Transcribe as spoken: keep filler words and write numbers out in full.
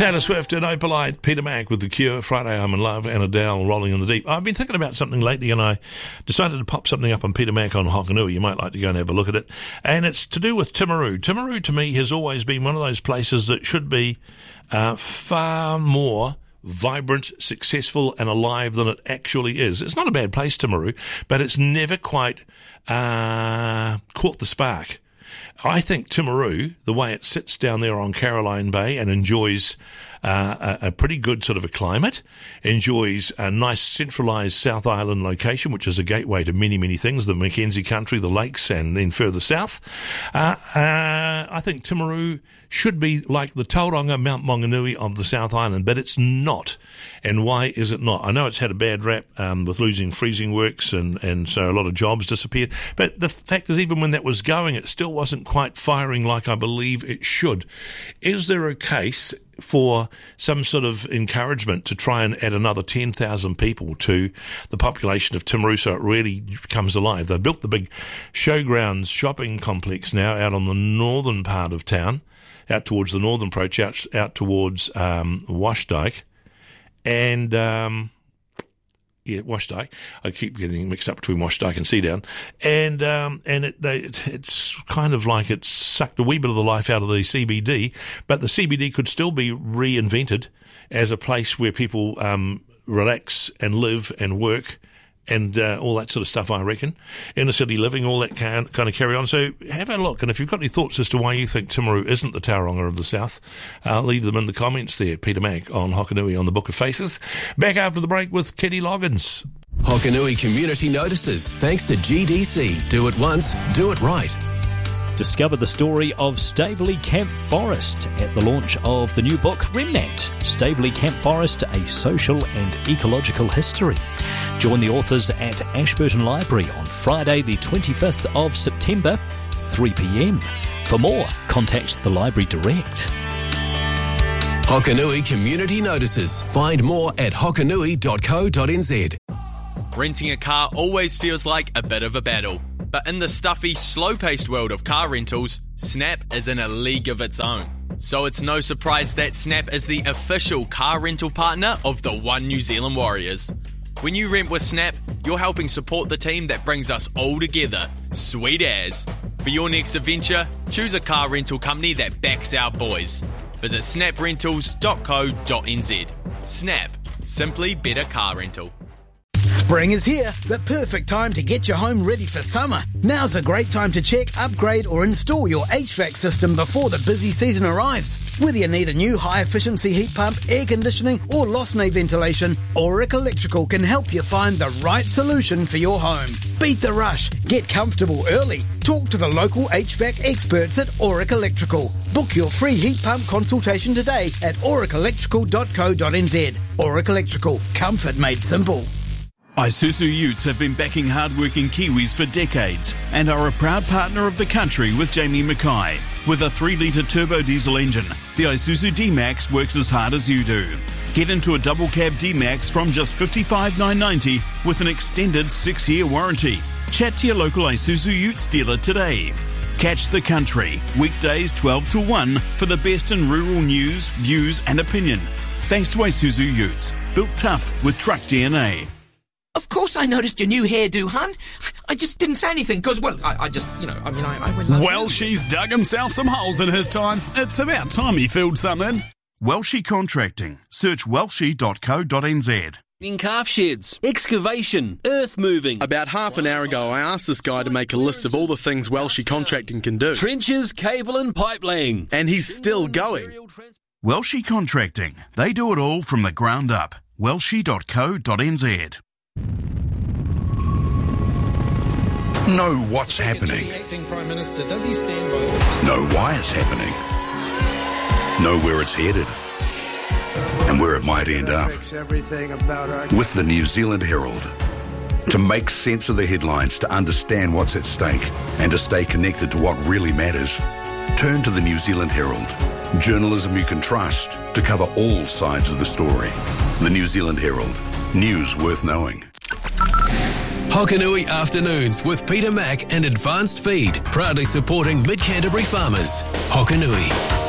Taylor Swift and Opalite, Peter Mac with The Cure, Friday I'm in Love, and Adele, Rolling in the Deep. I've been thinking about something lately, and I decided to pop something up on Peter Mac on Hokanui. You might like to go and have a look at it. And it's to do with Timaru. Timaru, to me, has always been one of those places that should be uh, far more vibrant, successful, and alive than it actually is. It's not a bad place, Timaru, but it's never quite uh, caught the spark. I think Timaru, the way it sits down there on Caroline Bay and enjoys uh, a, a pretty good sort of a climate, enjoys a nice centralised South Island location, which is a gateway to many, many things, the Mackenzie country, the lakes, and then further south. Uh, uh, I think Timaru should be like the Tauranga Mount Maunganui of the South Island, but it's not. And why is it not? I know it's had a bad rap um, with losing freezing works, and, and so a lot of jobs disappeared. But the fact is, even when that was going, it still wasn't quite firing like I believe it should. Is there a case for some sort of encouragement to try and add another ten thousand people to the population of Timaru so it really comes alive? They've built the big Showgrounds shopping complex now out on the northern part of town, out towards the northern approach, out, out towards um, Washdyke. And, um, yeah, Washdyke. I keep getting mixed up between Washdyke and Seadown. And, um, and it, they, it, it's kind of like it's sucked a wee bit of the life out of the C B D, but the C B D could still be reinvented as a place where people, um, relax and live and work and uh, all that sort of stuff, I reckon. Inner city living, all that kind kind of carry on. So have a look. And if you've got any thoughts as to why you think Timaru isn't the Tauranga of the South, uh, leave them in the comments there. Peter Mac on Hokanui on the Book of Faces. Back after the break with Kitty Loggins. Hokanui Community Notices. Thanks to G D C. Do it once, do it right. Discover the story of Staveley Camp Forest at the launch of the new book Remnant, Staveley Camp Forest, A Social and Ecological History. Join the authors at Ashburton Library on Friday the twenty-fifth of September, three p.m. For more, contact the library direct. Hokanui Community Notices. Find more at hokanui dot co dot n z. Renting a car always feels like a bit of a battle. But in the stuffy, slow-paced world of car rentals, Snap is in a league of its own. So it's no surprise that Snap is the official car rental partner of the One New Zealand Warriors. When you rent with Snap, you're helping support the team that brings us all together. Sweet as. For your next adventure, choose a car rental company that backs our boys. Visit snap rentals dot co dot n z. Snap. Simply better car rental. Spring is here, the perfect time to get your home ready for summer. Now's a great time to check, upgrade or install your H V A C system before the busy season arrives. Whether you need a new high-efficiency heat pump, air conditioning or lost-knee ventilation, Auric Electrical can help you find the right solution for your home. Beat the rush. Get comfortable early. Talk to the local H V A C experts at Auric Electrical. Book your free heat pump consultation today at auric electrical dot co dot n z. Auric Electrical. Comfort made simple. Isuzu Utes have been backing hard-working Kiwis for decades and are a proud partner of the country with Jamie Mackay. With a three litre turbo diesel engine, the Isuzu D-Max works as hard as you do. Get into a double cab D-Max from just fifty-five thousand nine hundred ninety dollars with an extended six-year warranty. Chat to your local Isuzu Utes dealer today. Catch the country, weekdays twelve to one for the best in rural news, views and opinion. Thanks to Isuzu Utes, built tough with truck D N A. Of course I noticed your new hairdo, hun. I just didn't say anything, because, well, I, I just, you know, I mean, I, I would love Well, she's dug himself some holes in his time. It's about time he filled some in. Welshie Contracting. Search welshie dot co dot n z. In calf sheds, excavation, earth moving. About half an hour ago, I asked this guy to make a list of all the things Welshie Contracting can do. Trenches, cable and pipe laying. And he's still going. Welshie Contracting. They do it all from the ground up. welshie dot co dot n z. Know what's happening. Know why it's happening. Know where it's headed. And where it might end up. With the New Zealand Herald. To make sense of the headlines, to understand what's at stake, and to stay connected to what really matters, turn to the New Zealand Herald. Journalism you can trust to cover all sides of the story. The New Zealand Herald. News worth knowing. Hokanui Afternoons with Peter Mac and Advanced Feed, proudly supporting Mid-Canterbury farmers. Hokanui.